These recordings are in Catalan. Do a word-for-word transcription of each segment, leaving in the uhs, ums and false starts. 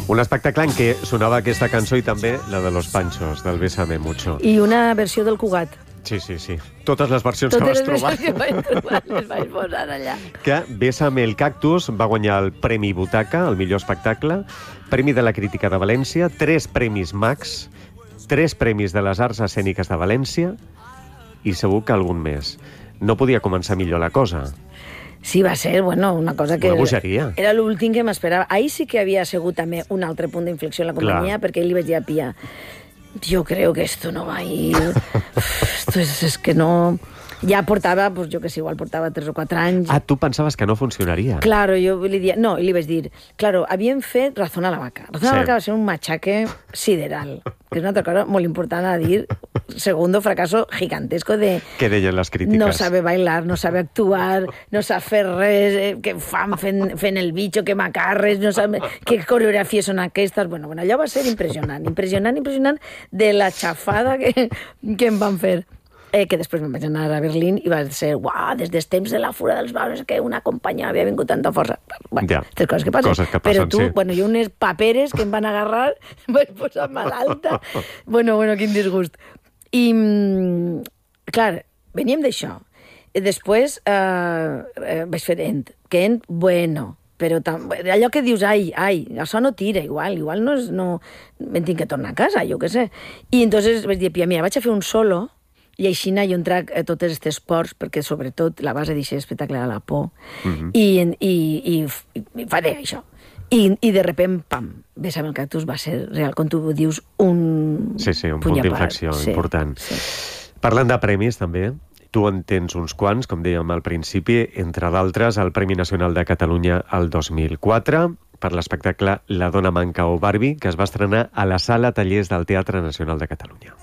Un espectacle en què sonava aquesta cançó i també la de Los Panchos, del Bésame Mucho. I una versió del Cugat. Sí, sí, sí. Totes les versions Totes que vas les trobar. versions que vaig trobar les vaig posar allà. Que Bésame el Cactus va guanyar el Premi Butaca, el millor espectacle, Premi de la Crítica de València, tres Premis Max, tres Premis de les Arts Escèniques de València i segur que algun més. No podia començar millor la cosa. Sí, va ser, bueno, una cosa que... Una bogeria. Era l'últim que m'esperava. Ahir sí que havia sigut també un altre punt d'inflexió en la companyia, Clar. perquè ell li vaig dir a Pia, yo creo que esto no va a ir... esto es, es que no... Ja portava, pues, jo que sé, igual portava tres o quatre anys. Ah, tu pensaves que no funcionaria. Claro, jo li dia... No, li vaig dir... Claro, havien fet Razón a la Vaca. Razón a la Vaca va ser un machaque sideral, que és una altra cosa molt important a dir. Segundo fracaso gigantesco de... Què deien les crítiques? No sabe bailar, no sabe actuar, no sap fer res, eh, que fan fent, fent el bitxo, que macarres, no sabe... Que coreografies són aquestes... Bueno, bueno, allò va ser impressionant, impressionant, impressionant de la xafada que, que em van fer. Eh, que després me'n vaig anar a Berlín i va ser, uau, des dels temps de la Fura dels Baus, que una companyia havia vingut tanta força. Bueno, ja, tres coses que passen. Coses que Però passen, tu, sí. bueno, jo unes paperes que em van agarrar, em vaig posar malalta. Bueno, bueno, quin disgust. I, clar, veníem d'això. Després eh, eh, vaig fer Ent, que Ent, bueno, però tam... allò que dius, ai, ai, això no tira, igual, igual no és... No... Me'n tinc que tornar a casa, jo què sé. I entonces vaig dir, Pia, mira, vaig a fer un solo, i així jo entrac a totes aquestes ports, perquè sobretot la base d'aquest espectacle era la por, uh-huh. I, i, i, i faré això. I, i de repent, pam, Bésame el Cactus va ser real, com tu dius, un... Sí, sí, un punt d'inflexió sí, important. Sí. Parlant de premis, també, tu en tens uns quants, com dèiem al principi, entre d'altres, el Premi Nacional de Catalunya el dos mil quatre, per l'espectacle La dona manca o Barbie, que es va estrenar a la Sala Tallers del Teatre Nacional de Catalunya.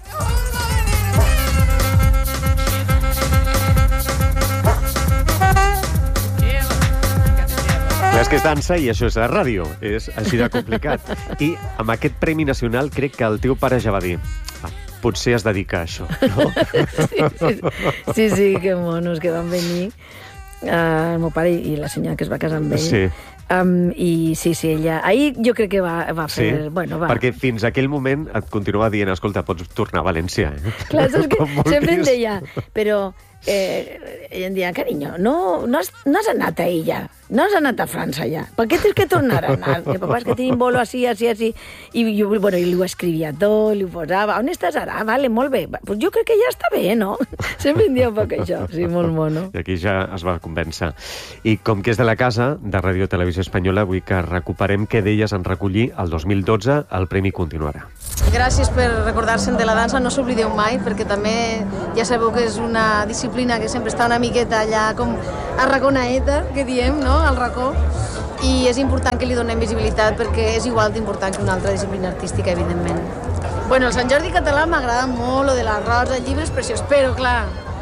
Clar, és que és dansa i això és la ràdio. És així de complicat. I amb aquest Premi Nacional crec que el teu pare ja va dir ah, potser es dedica a això, no? Sí, sí, sí, sí, que monos que van venir uh, el meu pare i la senyora que es va casar amb ell. Sí. Um, I sí, sí, ella... Ahir jo crec que va, va fer... Sí? Bueno, va. Perquè fins a aquell moment et continuava dient, escolta, pots tornar a València, eh? Clar, és que sempre em deia, però... Eh, ella em deia, carinyo, no, no, has, no has anat a ella, no has anat a França ja. Per què tens que tornar a anar? I papà, és que tenim bolo així, així, així. I jo, bueno, i li ho escrivia tot, li ho posava. On estàs ara? Ah, vale, molt bé. Pues jo crec que ja està bé, no? Sempre em dia un poc això. Sí, molt mono. I aquí ja es va convèncer. I com que és de la casa, de Ràdio Televisió Espanyola, vull que recuperem què deies en recollir el dos mil dotze, el Premi continuarà. Gràcies per recordar-se'n de la dansa, no s'oblideu mai, perquè també ja sabeu que és una disciplina que sempre està una miqueta allà com a raconaeta, que diem, no?, al racó, i és important que li donem visibilitat perquè és igual d'important que una altra disciplina artística, evidentment. Bueno, el Sant Jordi català m'agrada molt, lo de la rosa, el llibre és preciós, però clar,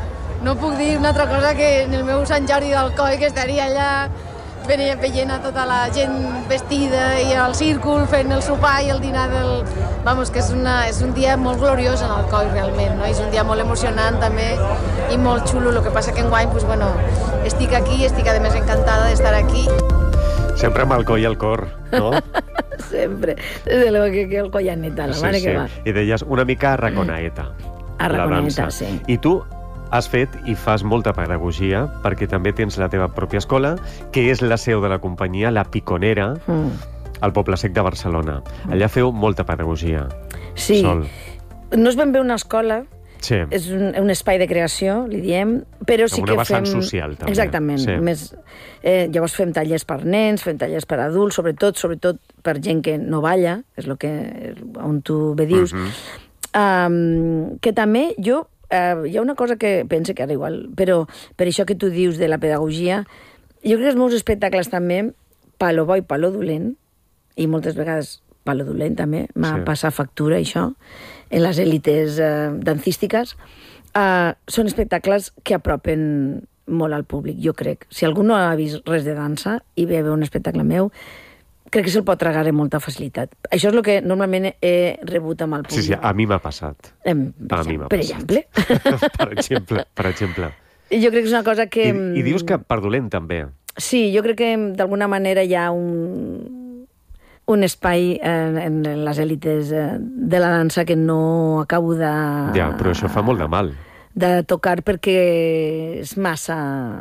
no puc dir una altra cosa que en el meu Sant Jordi d'Alcoi, que estaria allà venia veient a tota la gent vestida i al círcul fent el sopar i el dinar del... Vamos, que és, una, és un dia molt gloriós en Alcoi, realment, no? És un dia molt emocionant, també, i molt xulo. El que passa que enguany, pues, bueno, estic aquí i estic, a més, encantada d'estar aquí. Sempre amb Alcoi al cor, no? Sempre. Des de luego que, que el collaneta, la sí, mare sí. que va. I deies una mica arraconaeta. Arraconaeta, sí. I tu has fet i fas molta pedagogia, perquè també tens la teva pròpia escola, que és la seu de la companyia, la Piconera, mm. al Poble Sec de Barcelona. Allà feu molta pedagogia. Sí. Sol. No és ben bé una escola, sí. És un, un espai de creació, li diem, però sí una que vessant fem... social, també. Exactament. Sí. Més, eh, llavors fem tallers per nens, fem tallers per adults, sobretot sobretot per gent que no balla, és el que, on tu bé dius. Mm-hmm. um, que també jo... Uh, hi ha una cosa que pense que ara igual, però per això que tu dius de la pedagogia, jo crec que els meus espectacles també, palo bo i palo dolent, i moltes vegades palo dolent també, m'ha sí. passat factura això, en les èlites uh, dancístiques, uh, són espectacles que apropen molt al públic, jo crec. Si algú no ha vist res de dansa i ve a veure un espectacle meu, crec que se'l pot tragar amb molta facilitat. Això és el que normalment he rebut amb el públic. Sí, sí, a mi m'ha passat. Eh, a mi m'ha per passat. exemple. per exemple, per exemple. Jo crec que és una cosa que... I, i dius que per dolent, també. Sí, jo crec que d'alguna manera hi ha un... un espai en, en les èlites de la dansa que no acabo de... Ja, però això fa molt de mal. De tocar perquè és massa...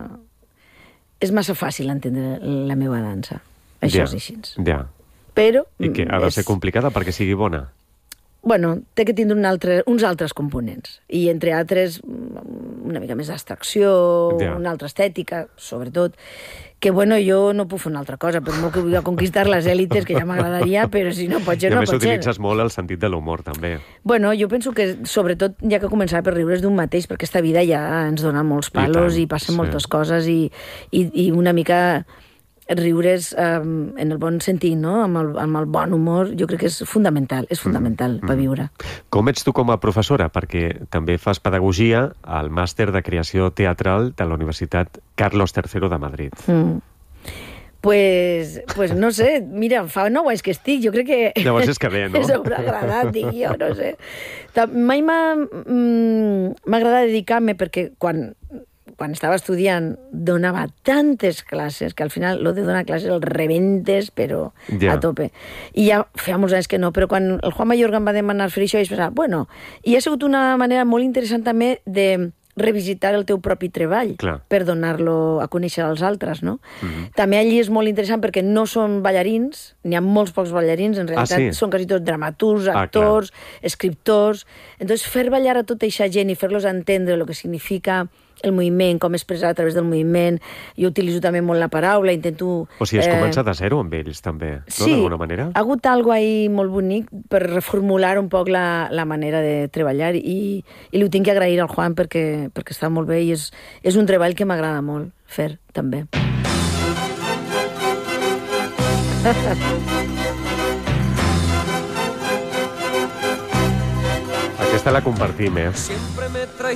És massa fàcil entendre la meva dansa. Això ja, és així. Ja. Però... I que ha de és... ser complicada perquè sigui bona. Bueno, té que tindre un altre, uns altres components. I entre altres, una mica més d'abstracció, ja. Una altra estètica, sobretot, que, bueno, jo no puc fer una altra cosa, per molt que vull conquistar les èlites, que ja m'agradaria, però si no pot ser, no pot ser. I a més utilitzes molt el sentit de l'humor, també. Bueno, jo penso que, sobretot, ja que començar per riure's d'un mateix, perquè aquesta vida ja ens dona molts palos i, tant, i passen sí. moltes coses i, i, i una mica riure's um, en el bon sentit, no? Amb el, amb el bon humor, jo crec que és fundamental, és fundamental mm. per viure. Com ets tu com a professora? Perquè també fas pedagogia al màster de creació teatral de la Universitat Carlos tercero de Madrid. Mm. Pues, pues no sé, mira, fa nou anys que estic, jo crec que... Llavors és que bé, no? És agradat, dic jo, no sé. Mai m'ha agradat dedicar-me perquè quan... quan estava estudiant, donava tantes classes que al final lo de donar classes el rebentes, però ja. a tope. I ja feia molts anys que no, però quan el Juan Mayorga em va demanar fer això, vaig pensar, bueno, i ha sigut una manera molt interessant també de revisitar el teu propi treball Clar. per donar-lo a conèixer als altres, no? Mm-hmm. També allí és molt interessant perquè no són ballarins, n'hi ha molts pocs ballarins, en realitat ah, sí? són quasi tots dramaturgs, actors, ah, escriptors. Entonces, fer ballar a tota aquesta gent i fer-los entendre el que significa el moviment, com expressar a través del moviment. Jo utilitzo també molt la paraula, intento... O sigui, has eh... començat a zero amb ells, també, no? Sí, d'alguna manera? ha hagut algo ahí molt bonic per reformular un poc la, la manera de treballar i, i li ho tinc que agrair al Juan perquè, perquè està molt bé i és, és un treball que m'agrada molt fer, també. Aquesta la compartim, eh?